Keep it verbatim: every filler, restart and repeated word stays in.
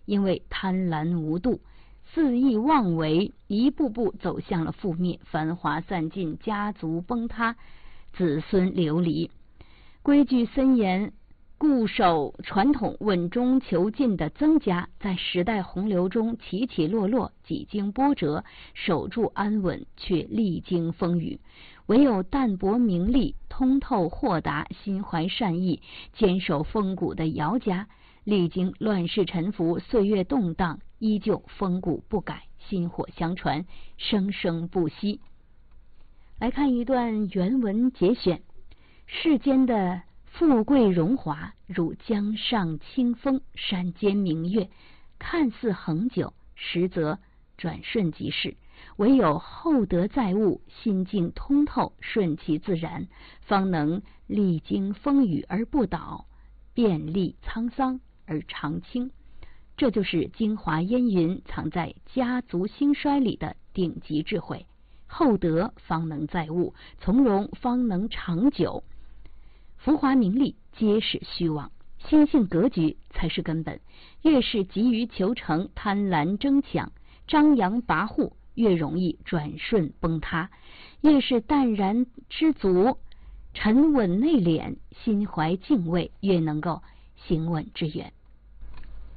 因为贪婪无度，肆意妄为，一步步走向了覆灭，繁华散尽，家族崩塌，子孙流离。规矩森严，固守传统，稳中求进的曾家，在时代洪流中起起落落，几经波折，守住安稳，却历经风雨。唯有淡泊名利、通透豁达、心怀善意、坚守风骨的姚家，历经乱世沉浮、岁月动荡，依旧风骨不改，薪火相传，生生不息。来看一段原文节选：世间的富贵荣华，如江上清风，山间明月，看似恒久，实则转瞬即逝。唯有厚德载物，心境通透，顺其自然，方能历经风雨而不倒，遍历沧桑而常青。这就是精华烟云藏在家族兴衰里的顶级智慧。厚德方能载物，从容方能长久。浮华名利皆是虚妄，心性格局才是根本。越是急于求成、贪婪争抢、张扬跋扈，越容易转瞬崩塌；越是淡然知足、沉稳内敛、心怀敬畏，越能够行稳致远。